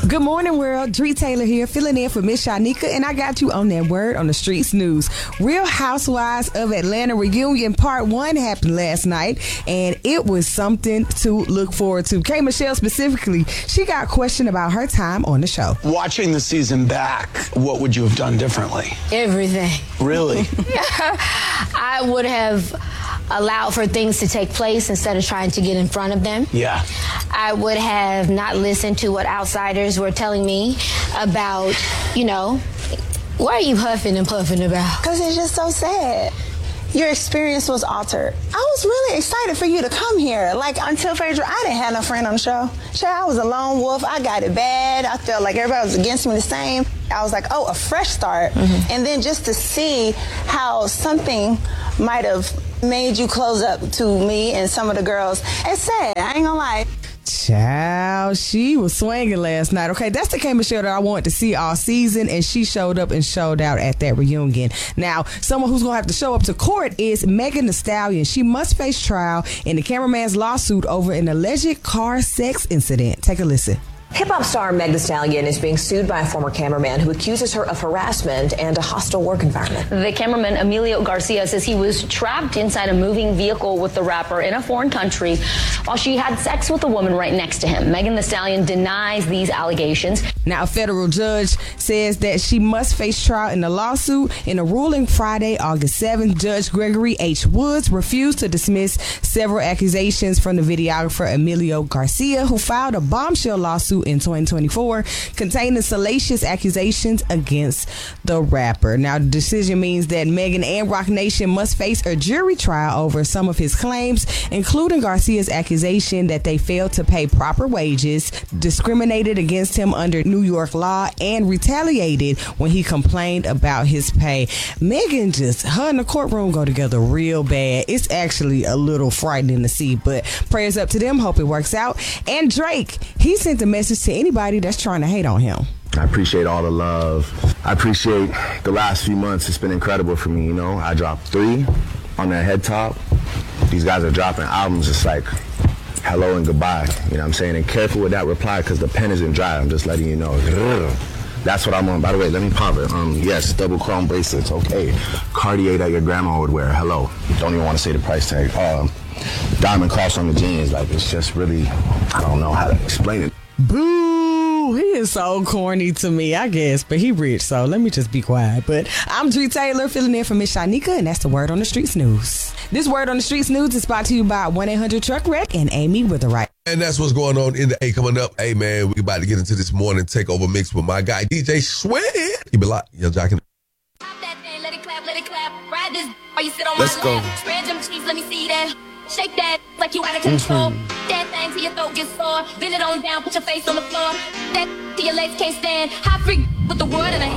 Good morning, world. Dree Taylor here, filling in for Miss Shanika, and I got you on that Word on the Streets news. Real Housewives of Atlanta reunion part 1 happened last night, and it was something to look forward to. K. Michelle specifically, she got questioned about her time on the show. Watching the season back, what would you have done differently? Everything. Really? I would have allowed for things to take place instead of trying to get in front of them. Yeah. I would have not listened to what outsiders were telling me about, what are you huffing and puffing about? Because it's just so sad. Your experience was altered. I was really excited for you to come here. Until Phaedra, I didn't have no friend on the show. I was a lone wolf. I got it bad. I felt like everybody was against me the same. I was like, oh, a fresh start. Mm-hmm. And then just to see how something might have made you close up to me and some of the girls, it's sad. I ain't gonna lie. Child, she was swinging last night. Okay, that's the K. Michelle that I wanted to see all season, and she showed up and showed out at that reunion. Now, someone who's going to have to show up to court is Megan Thee Stallion. She must face trial in the cameraman's lawsuit over an alleged car sex incident. Take a listen. Hip-hop star Meg Thee Stallion is being sued by a former cameraman who accuses her of harassment and a hostile work environment. The cameraman, Emilio Garcia, says he was trapped inside a moving vehicle with the rapper in a foreign country while she had sex with a woman right next to him. Megan Thee Stallion denies these allegations. Now, a federal judge says that she must face trial in the lawsuit. In a ruling Friday, August 7th, Judge Gregory H. Woods refused to dismiss several accusations from the videographer Emilio Garcia, who filed a bombshell lawsuit in 2024 containing salacious accusations against the rapper. Now, the decision means that Megan and Roc Nation must face a jury trial over some of his claims, including Garcia's accusation that they failed to pay proper wages, discriminated against him under New York law, and retaliated when he complained about his pay. Megan her and the courtroom go together real bad. It's actually a little frightening to see, but prayers up to them. Hope it works out. And Drake, he sent a message to anybody that's trying to hate on him. I appreciate all the love. I appreciate the last few months. It's been incredible for me, I dropped 3 on that head top. These guys are dropping albums. It's like hello and goodbye. You know what I'm saying? And careful with that reply because the pen isn't dry. I'm just letting you know. That's what I'm on. By the way, let me pop it. Yes, double chrome bracelets. Okay. Cartier that your grandma would wear. Hello. Don't even want to say the price tag. Diamond cross on the jeans. It's just really, I don't know how to explain it. Boo! He is so corny to me, I guess, but he rich, so let me just be quiet. But I'm Dree Taylor, filling in for Miss Shanika, and that's the Word on the Streets news. This Word on the Streets news is brought to you by 1-800-TRUCK-WRECK and Amy Witherite. And that's what's going on in the A coming up. Hey, man, we about to get into this morning takeover mix with my guy, DJ Sweat. Keep it locked. Young Jock. Let's go. Let me see that. Shake that like you out of control. That thing till your throat gets sore. Bend it on down, put your face on the floor. That till your legs can't stand. Hot freak with the word in a hand.